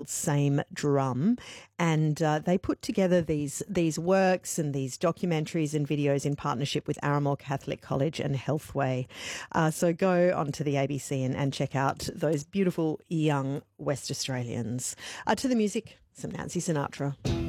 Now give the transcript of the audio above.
called Same Drum, and they put together these works and these documentaries and videos in partnership with Aramore Catholic College and Healthway. So go onto the ABC and check out those beautiful young West Australians. To the music, some Nancy Sinatra.